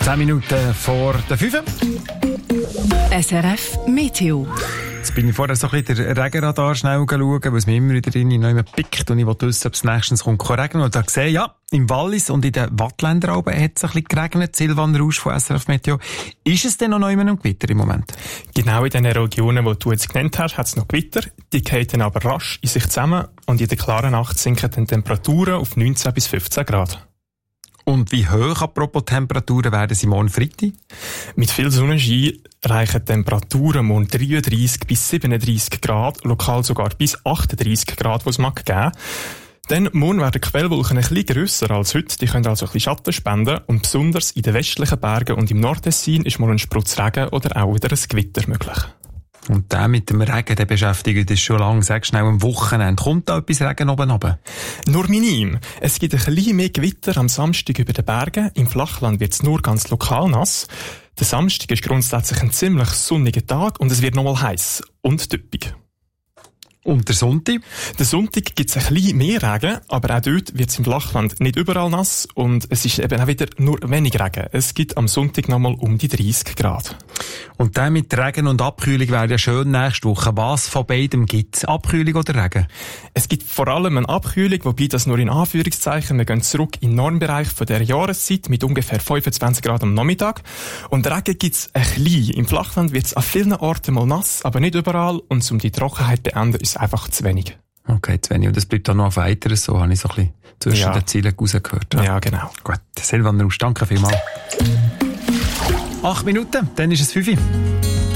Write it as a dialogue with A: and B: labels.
A: 10 Minuten vor der 5.
B: SRF Meteo.
A: Jetzt bin ich vorher so ein bisschen den Regenradar schnell schauen, weil es mir immer wieder drin noch pickt und ich wollte wissen, ob es nächstens kommt regnen. Und da sehe ich, ja, im Wallis und in den Wattländern hat es ein bisschen geregnet. Silvan Rausch von SRF Meteo. Ist es denn noch ein Gewitter im Moment?
C: Genau in den Regionen, die du jetzt genannt hast, hat es noch Gewitter. Die fallen dann aber rasch in sich zusammen und in der klaren Nacht sinken dann Temperaturen auf 19 bis 15 Grad.
A: Und wie hoch apropos Temperaturen werden sie morgen Freitag?
C: Mit viel Sonnenschein reichen Temperaturen morgen 33 bis 37 Grad, lokal sogar bis 38 Grad, wo es mag geben. Dann morgen werden die Quellwolken ein bisschen grösser als heute, die können also ein bisschen Schatten spenden und besonders in den westlichen Bergen und im Nordtessin ist morgen ein Sprutz Regen oder auch wieder ein Gewitter möglich.
A: Und der mit dem Regen, der beschäftigt uns schon lange. Sag schnell, am Wochenende kommt da etwas Regen oben runter?
C: Nur minim. Es gibt ein bisschen mehr Gewitter am Samstag über den Bergen. Im Flachland wird es nur ganz lokal nass. Der Samstag ist grundsätzlich ein ziemlich sonniger Tag und es wird nochmal heiß und typisch.
A: Und der Sonntag?
C: Der Sonntag gibt es ein bisschen mehr Regen, aber auch dort wird es im Flachland nicht überall nass und es ist eben auch wieder nur wenig Regen. Es gibt am Sonntag nochmal um die 30 Grad.
A: Und der mit Regen und Abkühlung wäre ja schön nächste Woche. Was von beidem gibt es? Abkühlung oder Regen?
C: Es gibt vor allem eine Abkühlung, wobei das nur in Anführungszeichen. Wir gehen zurück in den Normbereich von der Jahreszeit mit ungefähr 25 Grad am Nachmittag. Und Regen gibt es ein bisschen. Im Flachland wird es an vielen Orten mal nass, aber nicht überall. Und um die Trockenheit zu beenden, ist es einfach zu wenig.
A: Okay, zu wenig. Und das bleibt auch noch auf weiteres, so habe ich so ein bisschen zwischen den Zielen rausgehört.
C: Ja, genau.
A: Gut, Silvan Rausch, danke vielmals. 8 Minuten, dann ist es 5 Uhr.